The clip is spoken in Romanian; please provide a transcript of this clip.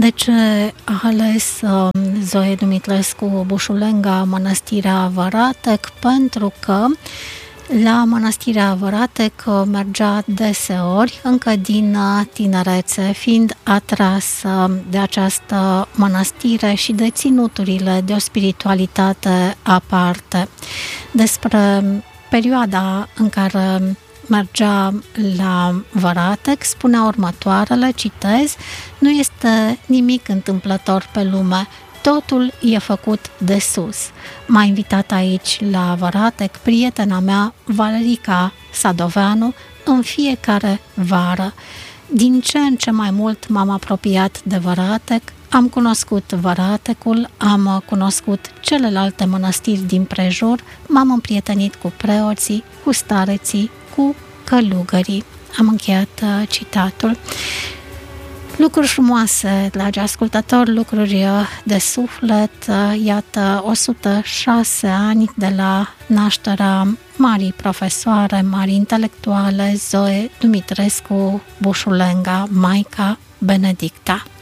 De ce a ales Zoe Dumitrescu Bușulenga Mănăstirea Văratec? Pentru că la Mănăstirea Văratec mergea deseori, încă din tinerețe, fiind atrasă de această mănăstire și de ținuturile de o spiritualitate aparte. Despre perioada în care mergea la Văratec spunea următoarele, citez: nu este nimic întâmplător pe lume, totul e făcut de sus. M-a invitat aici la Văratec prietena mea Valerica Sadoveanu în fiecare vară. Din ce în ce mai mult m-am apropiat de Văratec, am cunoscut Văratecul, am cunoscut celelalte mănăstiri din prejur, m-am împrietenit cu preoții, cu stareții, cu călugării. Am încheiat citatul. Lucruri frumoase, dragi ascultători, lucruri de suflet. Iată, 106 ani de la nașterea marii profesoare, marii intelectuale Zoe Dumitrescu Bușulenga, Maica Benedicta.